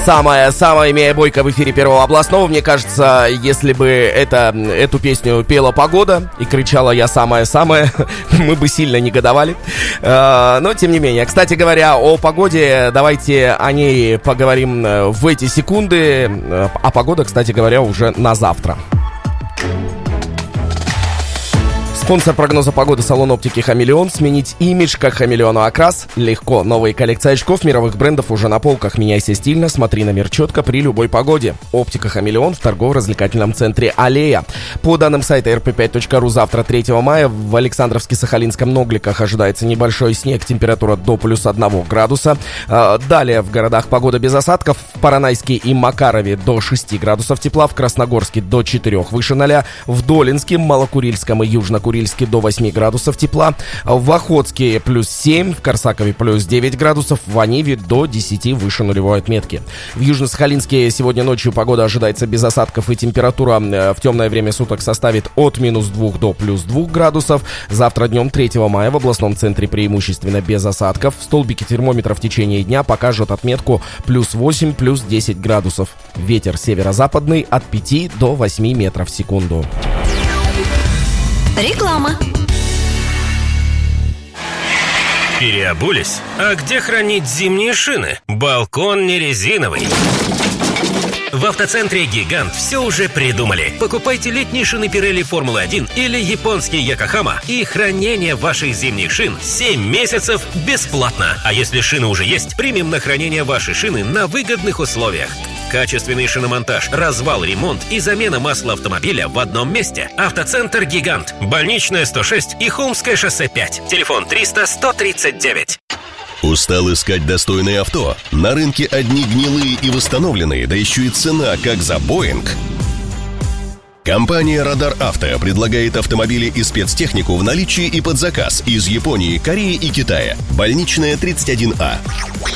Самая Мия Бойко в эфире Первого областного. Мне кажется, если бы эту песню пела Погода и кричала «Я самая-самая», мы бы сильно негодовали. Но, тем не менее. Кстати говоря, о погоде, давайте о ней поговорим в эти секунды. А погода, кстати говоря, уже на завтра. Спонсор прогноза погоды — салон оптики «Хамелеон». Сменить имидж, как хамелеону окрас, легко. Новые коллекции очков мировых брендов уже на полках. Меняйся стильно, смотри на мир четко при любой погоде. Оптика «Хамелеон» в торгово-развлекательном центре «Аллея». По данным сайта rp5.ru, завтра, 3 мая, в Александровске-Сахалинском Ногликах ожидается небольшой снег, температура до плюс 1 градуса. Далее в городах погода без осадков. В Поронайске и Макарове до 6 градусов тепла, в Красногорске до 4 выше 0, в Долинске, Малокурильском и Южнокурильске до 8 градусов тепла, в Охотске плюс 7, в Корсакове плюс 9 градусов, в Аниве до 10 выше нулевой отметки. В Южно-Сахалинске сегодня ночью погода ожидается без осадков, и температура в темное время суток составит от минус 2 до плюс 2 градусов. Завтра днем, 3 мая, в областном центре преимущественно без осадков. Столбики термометра в течение дня покажут отметку плюс 8, плюс 10 градусов. Ветер северо-западный от 5 до 8 метров в секунду. Реклама. Переобулись? А где хранить зимние шины? Балкон не резиновый. В автоцентре «Гигант» все уже придумали. Покупайте летние шины Pirelli Формулы-1 или японский Йокохама, и хранение ваших зимних шин 7 месяцев бесплатно. А если шины уже есть, примем на хранение ваши шины на выгодных условиях. Качественный шиномонтаж, развал, ремонт и замена масла автомобиля в одном месте. Автоцентр «Гигант». Больничная, 106 и Холмское шоссе 5. Телефон 300-139. Устал искать достойное авто? На рынке одни гнилые и восстановленные, да еще и цена, как за Боинг. Компания «Радар Авто» предлагает автомобили и спецтехнику в наличии и под заказ из Японии, Кореи и Китая. Больничная, 31А.